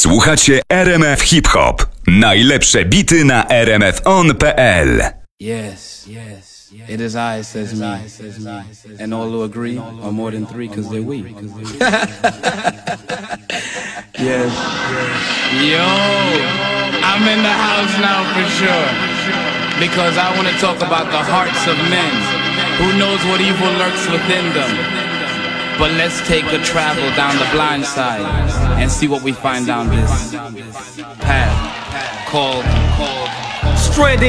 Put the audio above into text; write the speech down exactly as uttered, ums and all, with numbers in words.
Słuchacie R M F Hip Hop. Najlepsze bity na r m f on kropka p l. Yes, yes, it is I, says me. And all who agree are more than three because they're we. Yes. Yo, I'm in the house now for sure. Because I want to talk about the hearts of men. Who knows what evil lurks within them? But let's take a travel down the blind side and see what we find down this path called, called Stranded